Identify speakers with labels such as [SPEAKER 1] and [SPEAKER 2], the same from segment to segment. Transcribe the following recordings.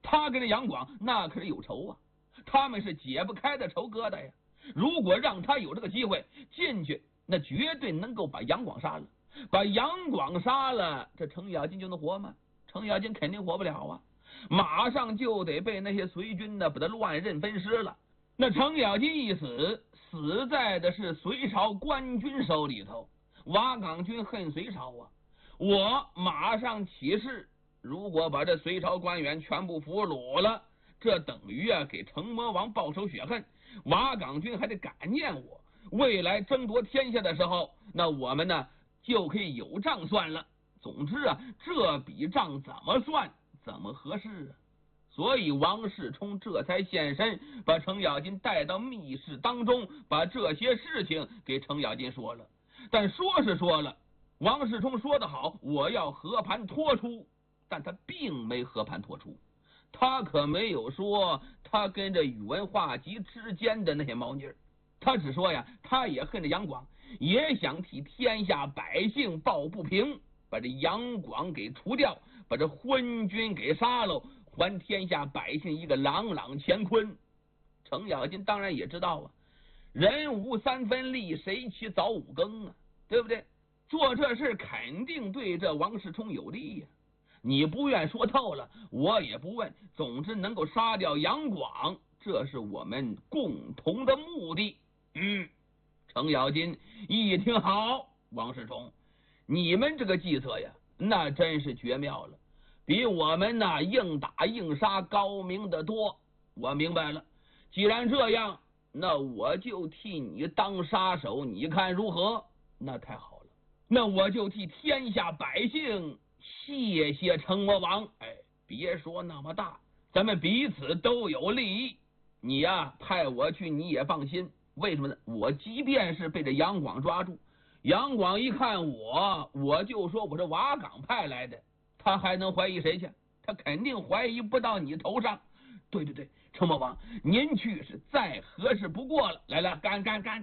[SPEAKER 1] 他跟这杨广那可是有仇啊，他们是解不开的仇疙瘩呀。如果让他有这个机会进去，那绝对能够把杨广杀了。把杨广杀了，这程咬金就能活吗？程咬金肯定活不了啊，马上就得被那些隋军呢把他乱刃分尸了。那程咬金一死，死在的是隋朝官军手里头。瓦岗军恨隋朝啊，我马上起事，如果把这隋朝官员全部俘虏了，这等于啊给成魔王报仇雪恨。瓦岗军还得感念我，未来争夺天下的时候，那我们呢就可以有账算了。总之啊，这笔账怎么算怎么合适啊。所以王世充这才现身，把程咬金带到密室当中，把这些事情给程咬金说了。但说是说了，王世充说得好，我要和盘托出，但他并没和盘托出，他可没有说他跟着宇文化及之间的那些猫腻儿，他只说呀，他也恨着杨广，也想替天下百姓抱不平，把这杨广给除掉，把这昏君给杀了，还天下百姓一个朗朗乾坤。程咬金当然也知道啊，人无三分力，谁起早五更啊，对不对？做这事肯定对这王世充有利呀。你不愿说透了，我也不问。总之能够杀掉杨广，这是我们共同的目的。程咬金一听好，王世充，你们这个计策呀，那真是绝妙了，比我们那硬打硬杀高明的多。我明白了，既然这样，那我就替你当杀手，你看如何？那太好了，那我就替天下百姓谢谢程魔王。别说那么大，咱们彼此都有利益。你呀，派我去你也放心，为什么呢？我即便是被这杨广抓住，杨广一看我就说我是瓦岗派来的，他还能怀疑谁去？他肯定怀疑不到你头上。对对对，程魔王，您去是再合适不过了。来来，干！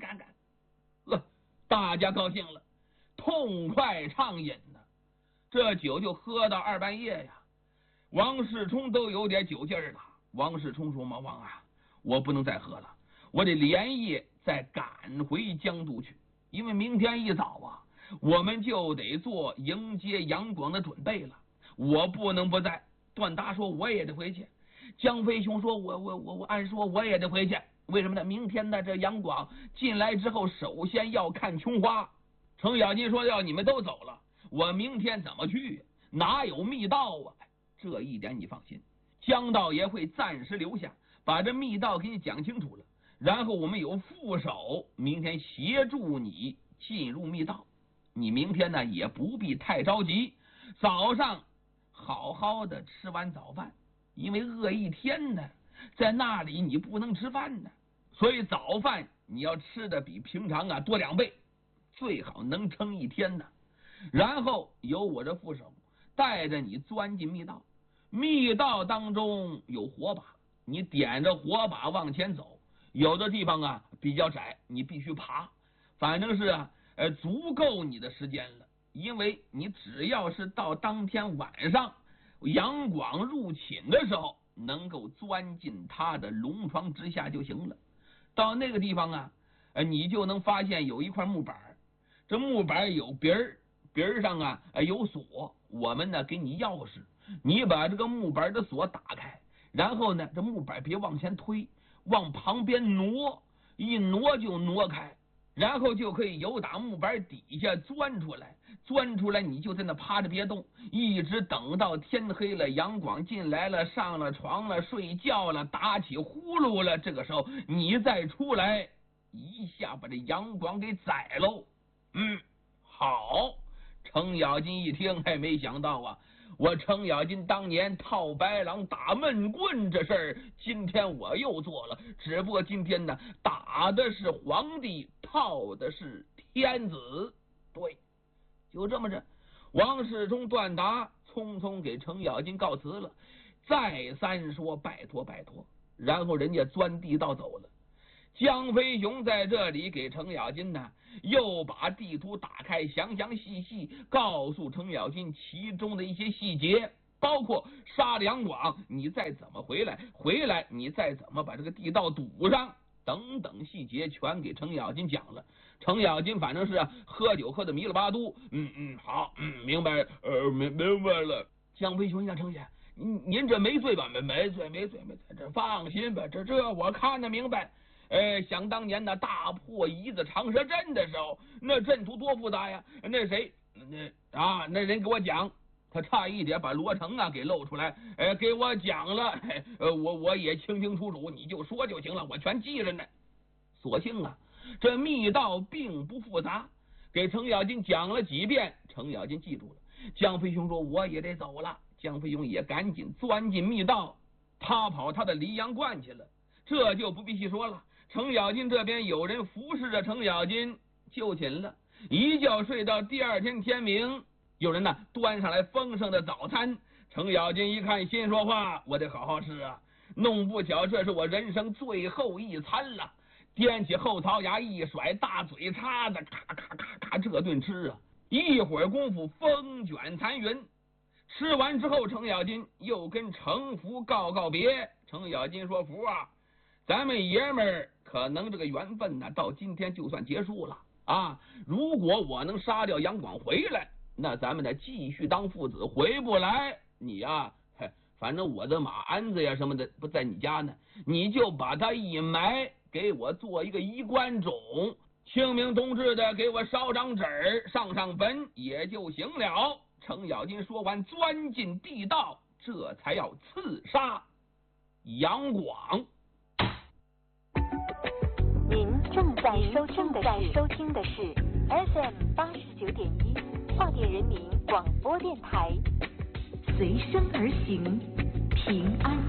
[SPEAKER 1] 大家高兴了，痛快畅饮呢。这酒就喝到2半夜呀，王世充都有点酒劲儿了。王世充说：“魔王啊，我不能再喝了，我得连夜再赶回江都去，因为明天一早啊，我们就得做迎接杨广的准备了，我不能不在。”段达说：“我也得回去。”江飞雄说：“我按说我也得回去，为什么呢？明天呢，这杨广进来之后，首先要看琼花。”程咬金说：“要你们都走了，我明天怎么去？哪有密道啊？”这一点你放心，江道爷会暂时留下，把这密道给你讲清楚了，然后我们有副手明天协助你进入密道。你明天呢也不必太着急，早上好好的吃完早饭，因为饿一天呢，在那里你不能吃饭呢，所以早饭你要吃的比平常啊多2倍，最好能撑一天呢。然后由我这副手带着你钻进密道，密道当中有火把，你点着火把往前走，有的地方啊比较窄，你必须爬，反正是足够你的时间了。因为你只要是到当天晚上杨广入寝的时候，能够钻进他的龙床之下就行了。到那个地方啊，你就能发现有一块木板，这木板有鼻儿，鼻儿上啊有锁，我们呢给你钥匙，你把这个木板的锁打开，然后呢这木板别往前推，往旁边挪，一挪就挪开，然后就可以由打木板底下钻出来，钻出来你就在那趴着别动，一直等到天黑了，杨广进来了，上了床了，睡觉了，打起呼噜了，这个时候你再出来，一下把这杨广给宰喽。好。程咬金一听，还没想到啊，我程咬金当年套白狼打闷棍这事儿，今天我又做了，只不过今天呢打的是皇帝，套的是天子。对，就这么着，王世充、段达匆匆给程咬金告辞了，再三说拜托拜托，然后人家钻地道走了。江飞雄在这里给程咬金呢，又把地图打开，详详细细告诉程咬金其中的一些细节， 包括杀了杨广，你再怎么回来你再怎么把这个地道堵上，等等细节全给程咬金讲了。程咬金反正是喝酒喝的迷了巴嘟，好，明白，明白了。江飞兄呀，程爷，您这没罪吧？没罪，这放心吧，这我看得明白。想当年那大破夷子长蛇阵的时候，那阵图多复杂呀！那谁，那人给我讲，他差一点把罗成给露出来，给我讲了，我也清清楚楚，你就说就行了，我全记着呢。所幸这密道并不复杂，给程咬金讲了几遍，程咬金记住了。江飞兄说我也得走了，江飞兄也赶紧钻进密道，他跑他的离阳观去了。这就不必细说了。程咬金这边有人服侍着程咬金就寝了，一觉睡到第二天天明，有人端上来丰盛的早餐。程咬金一看，心说话，我得好好吃啊，弄不巧这是我人生最后一餐了。掂起后槽牙一甩，大嘴叉子咔咔咔咔这顿吃啊，一会儿功夫风卷残云。吃完之后，程咬金又跟程福告别。程咬金说：“福啊，咱们爷们儿可能这个缘分到今天就算结束了啊！如果我能杀掉杨广回来，那咱们得继续当父子；回不来，你反正我的马鞍子呀什么的不在你家呢，你就把它一埋，给我做一个衣冠冢，清明冬至的给我烧张纸上坟也就行了。”程咬金说完，钻进地道，这才要刺杀杨广。
[SPEAKER 2] 您正在收听的是 FM 89.1放电人民广播电台，随声而行，平安